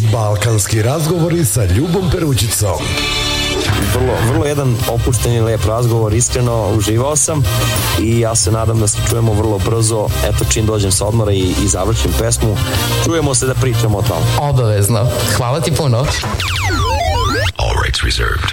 Balkanski razgovori sa Ljubom Perućicom. Vrlo jedan opušten i lep razgovor, iskreno uživao sam i ja se nadam da se čujemo vrlo brzo, eto čim dođem sa odmora i završim pesmu, čujemo se da pričamo o tome. Obavezno, hvala ti puno. All rights reserved.